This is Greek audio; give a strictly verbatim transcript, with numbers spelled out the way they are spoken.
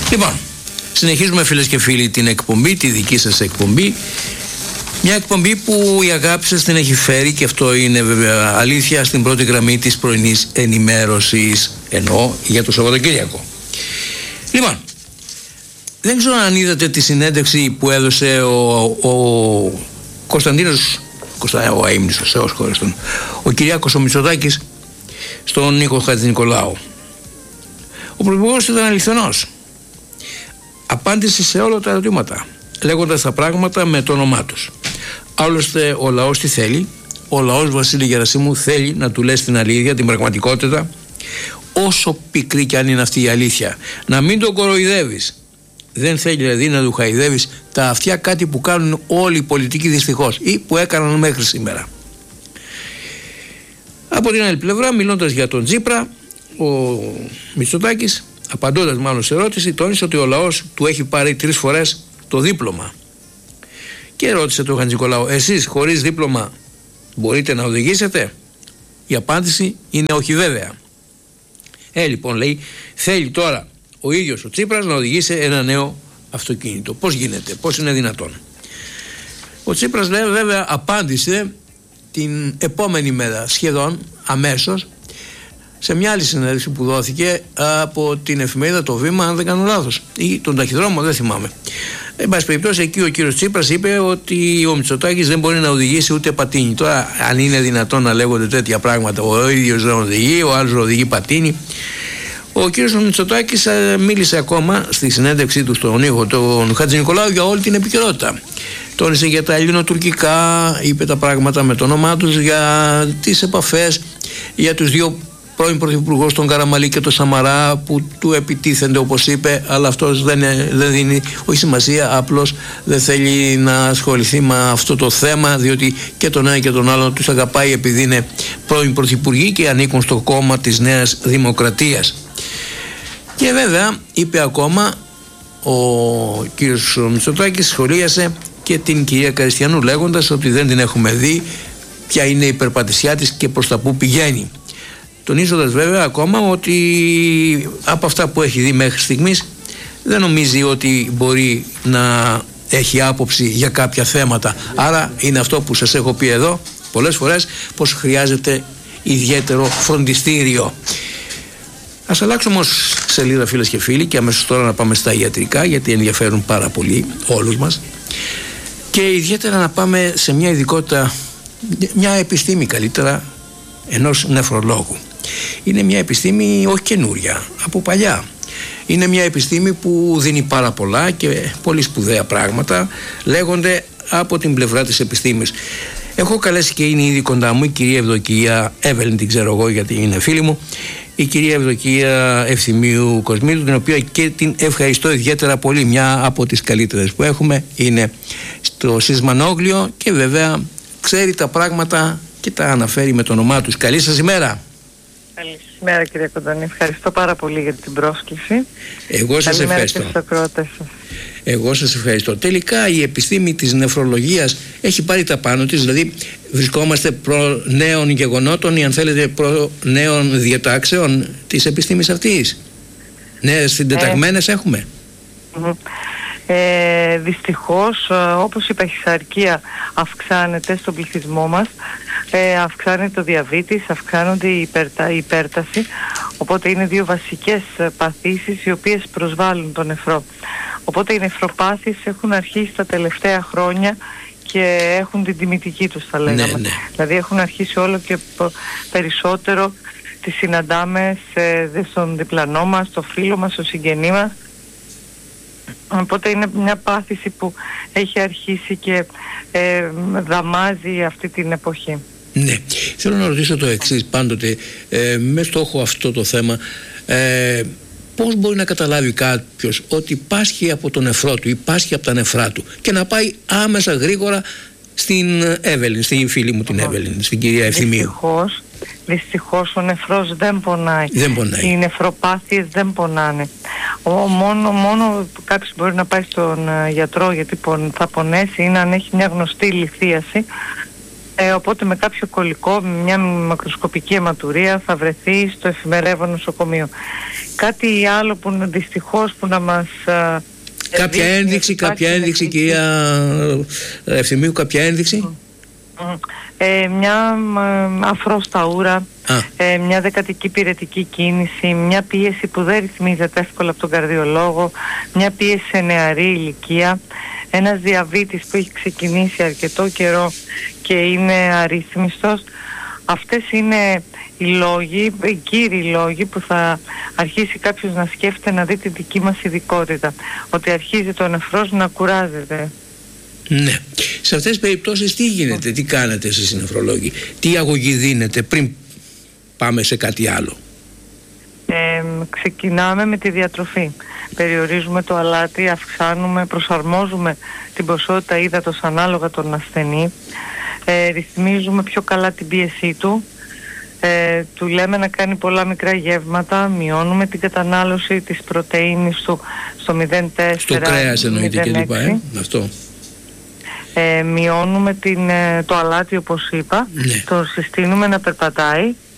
Λοιπόν, συνεχίζουμε φίλες και φίλοι την εκπομπή, τη δική σας εκπομπή. Μια εκπομπή που η αγάπη σας την έχει φέρει, και αυτό είναι βέβαια αλήθεια, στην πρώτη γραμμή της πρωινής ενημέρωσης, εννοώ για το Σαββατοκύριακο. Λοιπόν, δεν ξέρω αν είδατε τη συνέντευξη που έδωσε ο, ο Κωνσταντίνος, ο αείμνης, ο Θεός χωρίς τον, ο Κυριάκος ο Μητσοτάκης στον Νίκο Χατζηνικολάου. Ο πρωθυπουργός ήταν αληθινός. Απάντησε σε όλα τα ερωτήματα, λέγοντας τα πράγματα με το όνομά τους. Άλλωστε ο λαός τι θέλει? Ο λαός, Βασίλη Γερασίμου, θέλει να του λες την αλήθεια, την πραγματικότητα, όσο πικρή κι αν είναι αυτή η αλήθεια. Να μην τον κοροϊδεύεις. Δεν θέλει δηλαδή να του χαϊδεύεις τα αυτιά, κάτι που κάνουν όλοι οι πολιτικοί δυστυχώς, ή που έκαναν μέχρι σήμερα. Από την άλλη πλευρά, μιλώντας για τον Τσίπρα, ο Μητσοτάκης, απαντώντας μάλλον σε ερώτηση, τόνισε ότι ο λαός του έχει πάρει τρεις φορές το δίπλωμα. Και ρώτησε τον Χατζηνικολάου, εσείς χωρίς δίπλωμα μπορείτε να οδηγήσετε? Η απάντηση είναι όχι βέβαια. Ε, λοιπόν, λέει, θέλει τώρα ο ίδιος ο Τσίπρας να οδηγήσει ένα νέο αυτοκίνητο. Πώς γίνεται, πώς είναι δυνατόν? Ο Τσίπρας, λέει, βέβαια απάντησε την επόμενη μέρα, σχεδόν αμέσως, σε μια άλλη συνέντευξη που δόθηκε από την εφημερίδα Το Βήμα, αν δεν κάνω λάθος, ή τον Ταχυδρόμο, δεν θυμάμαι. Εν πάση περιπτώσει, εκεί ο κύριος Τσίπρας είπε ότι ο Μητσοτάκης δεν μπορεί να οδηγήσει ούτε πατίνι. Τώρα, αν είναι δυνατόν να λέγονται τέτοια πράγματα, ο ίδιος δεν οδηγεί, ο άλλος οδηγεί πατίνι. Ο κύριος Μητσοτάκης μίλησε ακόμα στη συνέντευξή του στον Νίκο τον Χατζηνικολάου για όλη την επικαιρότητα. Τόνισε για τα ελληνοτουρκικά, είπε τα πράγματα με το όνομά τους, για τις επαφές, για τους δύο πρώην πρωθυπουργός, τον Καραμαλή και τον Σαμαρά, που του επιτίθενται όπως είπε, αλλά αυτός δεν, δεν δίνει όχι σημασία, απλώς δεν θέλει να ασχοληθεί με αυτό το θέμα, διότι και τον ένα και τον άλλο τους αγαπάει επειδή είναι πρώην πρωθυπουργοί και ανήκουν στο κόμμα της Νέας Δημοκρατίας. Και βέβαια είπε ακόμα ο κύριος Μητσοτάκης, σχολίασε και την κυρία Καριστιανού λέγοντας ότι δεν την έχουμε δει, ποια είναι η περπατησιά της και προς τα που πηγαίνει. Τονίζοντας βέβαια ακόμα ότι από αυτά που έχει δει μέχρι στιγμής δεν νομίζει ότι μπορεί να έχει άποψη για κάποια θέματα. Άρα είναι αυτό που σας έχω πει εδώ πολλές φορές, πως χρειάζεται ιδιαίτερο φροντιστήριο. Ας αλλάξουμε όμως σελίδα, φίλες και φίλοι, και αμέσως τώρα να πάμε στα ιατρικά, γιατί ενδιαφέρουν πάρα πολύ όλους μας, και ιδιαίτερα να πάμε σε μια ειδικότητα, μια επιστήμη καλύτερα, ενός νεφρολόγου. Είναι μια επιστήμη όχι καινούρια, από παλιά. Είναι μια επιστήμη που δίνει πάρα πολλά και πολύ σπουδαία πράγματα, λέγονται από την πλευρά της επιστήμης. Έχω καλέσει και είναι ήδη κοντά μου η κυρία Ευδοκία Εύελιν, την ξέρω εγώ γιατί είναι φίλη μου, η κυρία Ευδοκία Ευθυμίου Κοσμίδου, την οποία και την ευχαριστώ ιδιαίτερα πολύ. Μια από τις καλύτερες που έχουμε, είναι στο Σισμανόγλιο και βέβαια ξέρει τα πράγματα και τα αναφέρει με το όνομά τους. Καλή σας ημέρα. Καλησπέρα κύριε Κοντονή, ευχαριστώ πάρα πολύ για την πρόσκληση. Εγώ σας ευχαριστώ. Και στους ακροατές σας. Εγώ σας ευχαριστώ. Τελικά η επιστήμη της νεφρολογίας έχει πάρει τα πάνω της, δηλαδή βρισκόμαστε προ νέων γεγονότων ή αν θέλετε προ νέων διατάξεων της επιστήμης αυτής. Νέες συντεταγμένες ε, έχουμε. Ε, δυστυχώς, όπως η παχυσαρκία αυξάνεται στον πληθυσμό μας, ε, αυξάνεται το διαβήτης, αυξάνονται η, υπερτα, η υπέρταση, οπότε είναι δύο βασικές παθήσεις οι οποίες προσβάλλουν τον νεφρό. Οπότε οι νεφροπάθειες έχουν αρχίσει τα τελευταία χρόνια και έχουν την τιμητική τους, θα λέγαμε. Ναι, ναι. Δηλαδή έχουν αρχίσει όλο και περισσότερο, τις συναντάμε σε, στον διπλανό μας, στο φίλο μας, στο συγγενή μας. Οπότε είναι μια πάθηση που έχει αρχίσει και ε, δαμάζει αυτή την εποχή. Ναι, θέλω να ρωτήσω το εξής πάντοτε, ε, με στόχο αυτό το θέμα, ε, πώς μπορεί να καταλάβει κάποιος ότι πάσχει από το νεφρό του ή πάσχει από τα νεφρά του και να πάει άμεσα γρήγορα στην Εύελιν, στην φίλη μου την Εύελιν, στην κυρία Ευθυμίου? Δυστυχώς, δυστυχώς ο νεφρός δεν πονάει. Δεν πονάει. Οι νεφροπάθειες δεν πονάνε. Ο, μόνο, μόνο κάποιος μπορεί να πάει στον γιατρό γιατί θα πονέσει είναι αν έχει μια γνωστή λιθίαση, Ε, οπότε με κάποιο κολλικό, με μια μακροσκοπική αιματουρία θα βρεθεί στο εφημερεύον νοσοκομείο. Κάτι άλλο που δυστυχώς που να μας... Κάποια ένδειξη, κάποια ένδειξη κυρία Ευθυμίου, κάποια ένδειξη? Ε, μια αφρό στα ούρα, ε, μια δεκατική πυρετική κίνηση, μια πίεση που δεν ρυθμίζεται εύκολα από τον καρδιολόγο, μια πίεση σε νεαρή ηλικία, ένας διαβήτης που έχει ξεκινήσει αρκετό καιρό και είναι αρρύθμιστος. Αυτές είναι οι λόγοι, οι κύριοι λόγοι που θα αρχίσει κάποιος να σκέφτεται, να δει τη δική μας ειδικότητα, ότι αρχίζει το νεφρός να κουράζεται. Ναι. Σε αυτές τις περιπτώσεις τι γίνεται, τι κάνετε εσείς οι νεφρολόγοι, τι αγωγή δίνετε πριν πάμε σε κάτι άλλο? Ε, ξεκινάμε με τη διατροφή. Περιορίζουμε το αλάτι, αυξάνουμε, προσαρμόζουμε την ποσότητα ύδατος ανάλογα τον ασθενή, ε, ρυθμίζουμε πιο καλά την πίεσή του, ε, του λέμε να κάνει πολλά μικρά γεύματα, μειώνουμε την κατανάλωση της πρωτεΐνης του στο μηδέν κόμμα τέσσερα, στο κρέας εννοείται και λοιπά, ε, αυτό. Ε, μειώνουμε την, το αλάτι όπως είπα, ναι. το συστήνουμε να περπατάει.